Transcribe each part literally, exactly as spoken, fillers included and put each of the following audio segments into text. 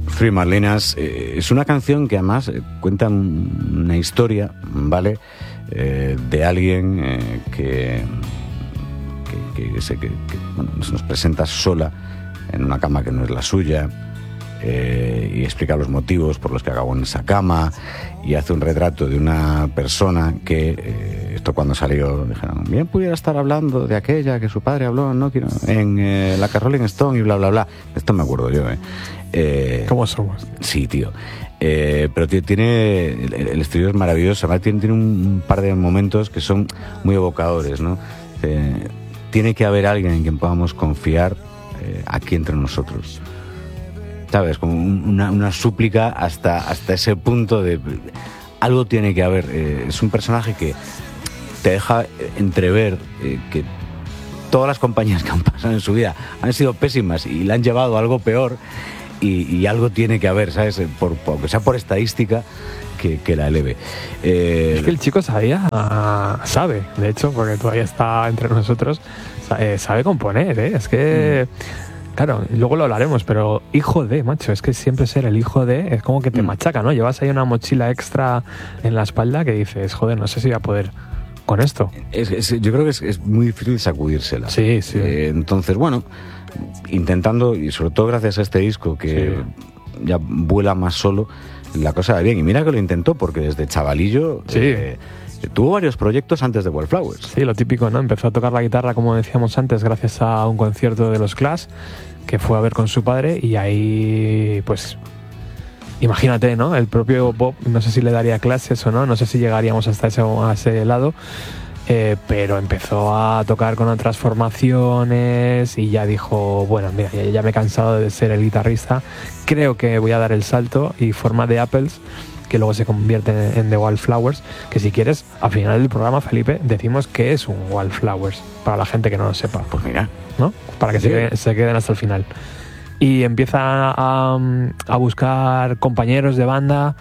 Three Marlenas eh, es una canción que además eh, cuenta una historia, ¿vale? Eh, de alguien eh, que, que, que, se, que, que bueno, se nos presenta sola en una cama que no es la suya, eh, y explica los motivos por los que acabó en esa cama, y hace un retrato de una persona que, eh, esto cuando salió, dijeron, bien pudiera estar hablando de aquella que su padre habló ¿no? en eh, la Rolling Stone y bla, bla, bla. Esto me acuerdo yo, ¿eh? eh ¿Cómo somos? Sí, tío. Eh, pero tiene el, el estribillo es maravilloso, además tiene, tiene un, un par de momentos que son muy evocadores, ¿no? Eh, tiene que haber alguien en quien podamos confiar eh, aquí entre nosotros, ¿sabes? Como una, una súplica hasta, hasta ese punto de algo tiene que haber. Eh, es un personaje que te deja entrever eh, que todas las compañías que han pasado en su vida han sido pésimas y le han llevado a algo peor. Y, y algo tiene que haber, ¿sabes? Por, por, aunque sea por estadística, que, que la eleve. Eh, es que el chico sabía, sabe, de hecho, porque todavía está entre nosotros, sabe, sabe componer, ¿eh? Es que, mm. claro, luego lo hablaremos, pero hijo de, macho, es que siempre ser el hijo de, es como que te mm. machaca, ¿no? Llevas ahí una mochila extra en la espalda que dices, joder, no sé si voy a poder con esto. Es, es, yo creo que es, es muy difícil sacudírsela. Sí, sí. Eh, entonces, bueno, intentando, y sobre todo gracias a este disco que sí. ya vuela más solo, la cosa va bien. Y mira que lo intentó, porque desde chavalillo sí. eh, tuvo varios proyectos antes de Wildflowers. Sí, lo típico, ¿no? Empezó a tocar la guitarra, como decíamos antes, gracias a un concierto de los Clash que fue a ver con su padre, y ahí, pues, imagínate, ¿no? El propio Bob, no sé si le daría clases o no, no sé si llegaríamos hasta ese, a ese lado, eh, pero empezó a tocar con otras formaciones y ya dijo, bueno, mira, ya, ya me he cansado de ser el guitarrista, creo que voy a dar el salto, y forma The Apples, que luego se convierte en, en The Wildflowers, que si quieres, al final del programa, Felipe, decimos que es un Wildflowers, para la gente que no lo sepa. Pues mira, ¿no? Para que sí. se, queden, se queden hasta el final. Y empieza a, a buscar compañeros de banda,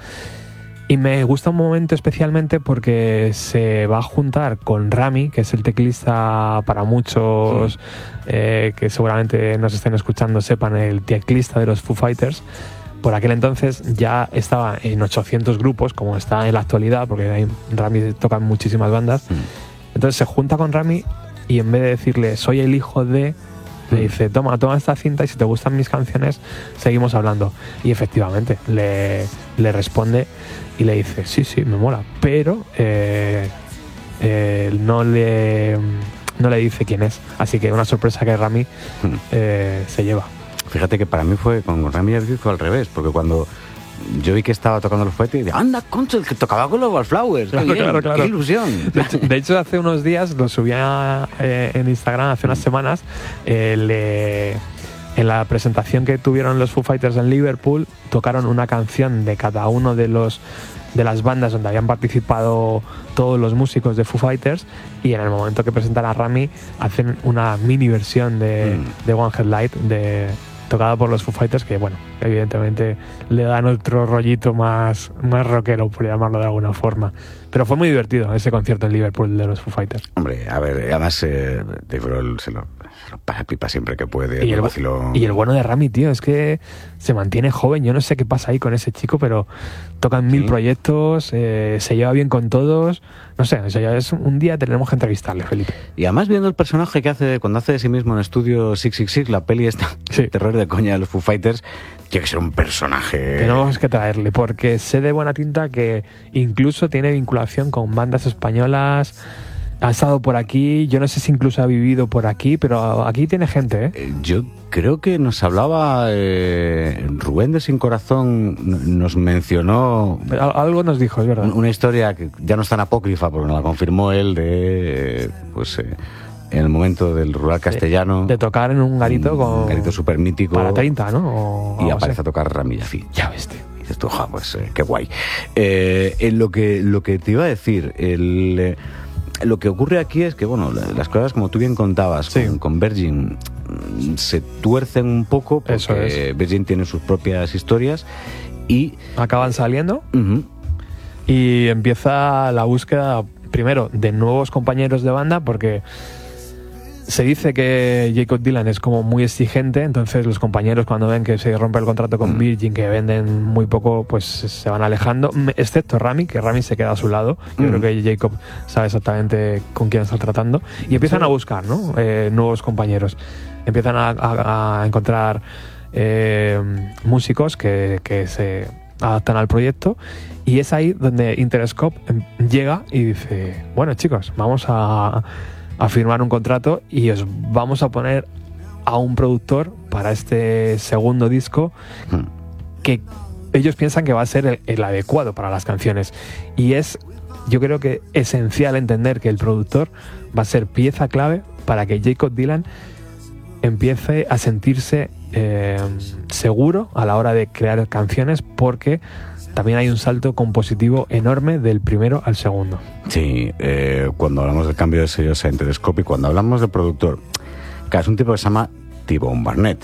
y me gusta un momento especialmente porque se va a juntar con Rami, que es el teclista para muchos, sí. eh, que seguramente nos estén escuchando sepan, el teclista de los Foo Fighters. Por aquel entonces ya estaba en ochocientos grupos, como está en la actualidad, porque ahí Rami toca en muchísimas bandas. Sí. Entonces se junta con Rami, y en vez de decirle soy el hijo de, le dice, toma, toma esta cinta, y si te gustan mis canciones, seguimos hablando. Y efectivamente, le, le responde y le dice, sí, sí, me mola, pero eh, eh, no, le, no le dice quién es. Así que una sorpresa que Rami eh, se lleva. Fíjate que para mí fue, con Rami fue al revés, porque cuando yo vi que estaba tocando los fuetes y dije, anda, concha, el que tocaba con los Wildflowers, claro, qué, bien, claro, claro. qué ilusión. De hecho, de hecho, hace unos días lo subía eh, en Instagram, hace unas semanas, eh, le, en la presentación que tuvieron los Foo Fighters en Liverpool, tocaron una canción de cada uno de los de las bandas donde habían participado todos los músicos de Foo Fighters, y en el momento que presentan a Rami hacen una mini versión de, mm. de One Headlight de tocada por los Foo Fighters, que bueno, evidentemente le dan otro rollito más, más rockero, por llamarlo de alguna forma. Pero fue muy divertido ese concierto en Liverpool de los Foo Fighters. Hombre, a ver, además eh, Dave Grohl se lo, se lo pasa pipa siempre que puede. Y el, vacilo... y el bueno de Rami, tío, es que se mantiene joven. Yo no sé qué pasa ahí con ese chico, pero tocan mil ¿Sí? proyectos, eh, se lleva bien con todos. No sé, o sea, es un día tenemos que entrevistarle, Felipe. Y además viendo el personaje que hace cuando hace de sí mismo en Estudio seiscientos sesenta y seis, la peli esta, sí. terror de coña de los Foo Fighters, tiene que ser un personaje... Tenemos que traerle, porque sé de buena tinta que incluso tiene vinculación con bandas españolas, ha estado por aquí, yo no sé si incluso ha vivido por aquí, pero aquí tiene gente, ¿eh? eh yo creo que nos hablaba eh, Rubén de Sin Corazón, nos mencionó... Algo nos dijo, es verdad. Una historia que ya no es tan apócrifa, porque nos la confirmó él, de... pues eh, en el momento del rural castellano... De, de tocar en un garito con... Un garito súper mítico. Para treinta, ¿no? O, y o aparece sé. a tocar Rami Jaffee. Ya ves, tío. Y dices tú, ja, pues eh, qué guay. Eh, en lo, que, lo que te iba a decir, el... Eh, lo que ocurre aquí es que, bueno, las cosas, como tú bien contabas, sí. con, con Virgin se tuercen un poco, porque Eso es. Virgin tiene sus propias historias y... Acaban saliendo uh-huh. y empieza la búsqueda, primero, de nuevos compañeros de banda, porque se dice que Jakob Dylan es como muy exigente, entonces los compañeros cuando ven que se rompe el contrato con Mm. Virgin, que venden muy poco, pues se van alejando, excepto Rami, que Rami se queda a su lado. Yo Mm. creo que Jakob sabe exactamente con quién está tratando y empiezan Sí. a buscar, ¿no? Eh, nuevos compañeros. Empiezan a, a- a encontrar eh, músicos que, que se adaptan al proyecto, y es ahí donde Interscope em, llega y dice, bueno chicos, vamos a, a firmar un contrato y os vamos a poner a un productor para este segundo disco Mm. que ellos piensan que va a ser el, el adecuado para las canciones, y es, yo creo que esencial entender que el productor va a ser pieza clave para que Jakob Dylan empiece a sentirse eh, seguro a la hora de crear canciones, porque también hay un salto compositivo enorme del primero al segundo. Sí, eh, cuando hablamos del cambio de sellos a Interscope y cuando hablamos del productor, que es un tipo que se llama T-Bone Barnett.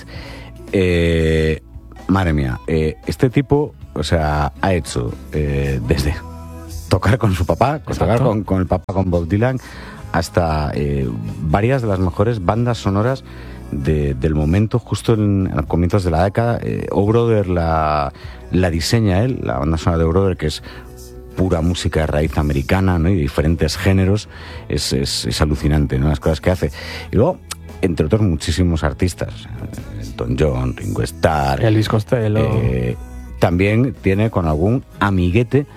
Eh, madre mía, eh, este tipo, o sea, ha hecho eh, desde tocar con su papá, con tocar con, con el papá, con Bob Dylan, hasta eh, varias de las mejores bandas sonoras de, del momento, justo en, en los comienzos de la década. eh, O Brother la, la diseña él, la banda sonora de O Brother, que es pura música de raíz americana, ¿no? Y diferentes géneros. Es, es, es alucinante, ¿no? Las cosas que hace. Y luego, entre otros, muchísimos artistas, Elton John, Ringo Starr, Elvis Costello. eh, también tiene con algún amiguete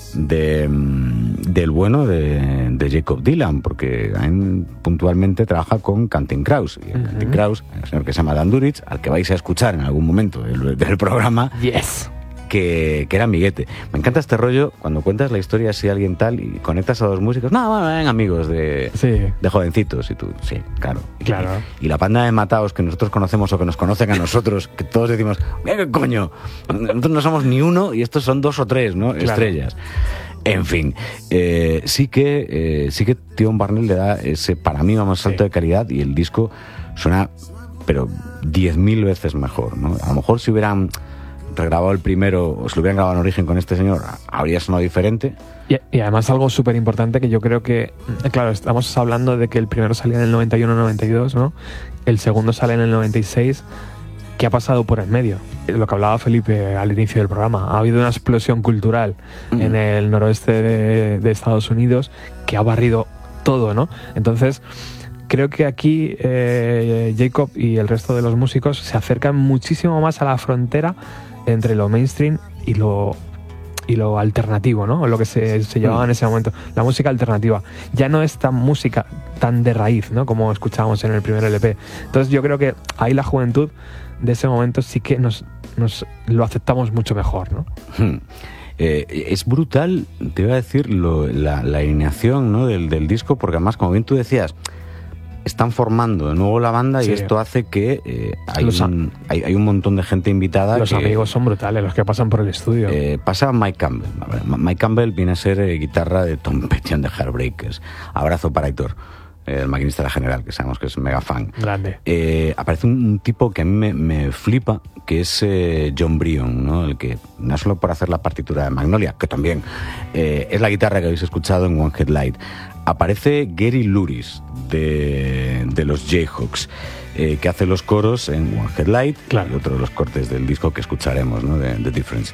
de, del bueno de, de Jakob Dylan, porque también puntualmente trabaja con Counting Crows, y Uh-huh. Counting Crows, un señor que se llama Dan Duritz, al que vais a escuchar en algún momento del, del programa, Yes. que, que era amiguete. Me encanta este rollo cuando cuentas la historia así a alguien tal y conectas a dos músicos. No, bueno, eran amigos de, Sí. de jovencitos, y tú, sí, claro. Claro. Y, y la panda de mataos que nosotros conocemos o que nos conocen a nosotros, que todos decimos, mira qué coño, nosotros no somos ni uno y estos son dos o tres, ¿no? Claro. Estrellas. En fin, eh, sí que eh, sí que T-Bone Barnett le da ese, para mí, vamos, salto Sí. de calidad, y el disco suena, pero diez mil veces mejor, ¿no? A lo mejor si hubieran regrabado el primero, o si lo hubieran grabado en origen con este señor, habría sonado diferente. Y, y además algo súper importante que yo creo que, claro, estamos hablando de que el primero salía en el noventa y uno noventa y dos, ¿no? El segundo sale en el noventa y seis. ¿Qué ha pasado por el medio? Lo que hablaba Felipe al inicio del programa. Ha habido una explosión cultural Mm. en el noroeste de, de Estados Unidos que ha barrido todo, ¿no? Entonces, creo que aquí eh, Jakob y el resto de los músicos se acercan muchísimo más a la frontera entre lo mainstream y lo y lo alternativo, ¿no? Lo que se, se llevaba Mm. en ese momento. La música alternativa. Ya no es tan música tan de raíz, ¿no? Como escuchábamos en el primer L P. Entonces yo creo que ahí la juventud de ese momento sí que nos, nos lo aceptamos mucho mejor, ¿no? Hmm. Eh, es brutal, te iba a decir, lo- la, la alineación, ¿no? del, del disco, porque además, como bien tú decías, están formando de nuevo la banda, Sí. y esto hace que eh, hay, Los a- un, hay, hay un montón de gente invitada. Los que, amigos son brutales, los que pasan por el estudio. Eh, pasa Mike Campbell. A ver, Mike Campbell viene a ser eh, guitarra de Tom Petty and the Heartbreakers. Abrazo para Héctor, eh, el maquinista de la General, que sabemos que es mega fan. Grande. Eh, aparece un, un tipo que a mí me, me flipa, que es eh, John Bryan, ¿no? El que, no solo por hacer la partitura de Magnolia, que también eh, es la guitarra que habéis escuchado en One Headlight. Aparece Gary Luris, de, de los Jayhawks, eh, que hace los coros en One Headlight, Claro. y otro de los cortes del disco que escucharemos, ¿no? De The Difference.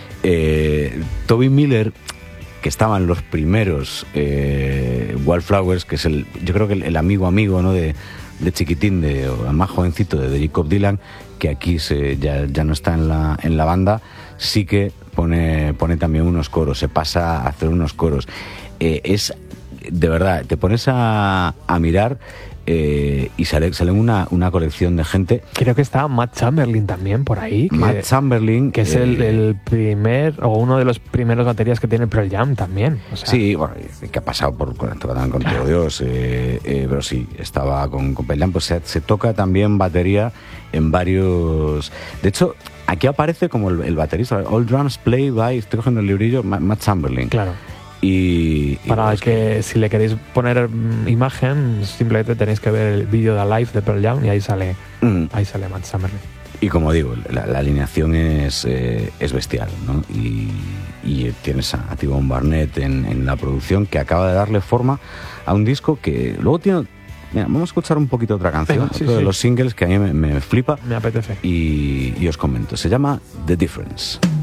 Eh, Toby Miller, que estaba en los primeros eh, Wildflowers, que es el, yo creo que el, el amigo amigo, ¿no? de, de chiquitín, de, o el más jovencito de, de Jakob Dylan, que aquí se, ya, ya no está en la, en la banda, sí que pone, pone también unos coros, se pasa a hacer unos coros. Eh, es, de verdad, te pones a, a mirar eh, y sale, sale una, una colección de gente. Creo que está Matt Chamberlain también por ahí. Que, Matt Chamberlain, que es eh, el, el primer, o uno de los primeros baterías que tiene Pearl Jam también. O sea, Sí, bueno, que ha pasado por con, con, con todo Dios, eh, eh, pero sí, estaba con, con Pearl Jam, pues se, se toca también batería en varios. De hecho, aquí aparece como el, el baterista, All Drums Play by, estoy cogiendo el librillo, Matt, Matt Chamberlain. Claro. Y, y Para pues, que si le queréis poner mm, imagen, simplemente tenéis que ver el vídeo de Live de Pearl Jam y ahí sale, mm, ahí sale Matt Chamberlain. y como digo, la, la alineación es, eh, es bestial, ¿no? Y, y tienes a T-Bone Barnett en, en la producción, que acaba de darle forma a un disco que luego tiene Mira, vamos a escuchar un poquito otra canción, Venga, sí, otro de sí. los singles que a mí me, me flipa Me apetece. y, y os comento. Se llama The Difference.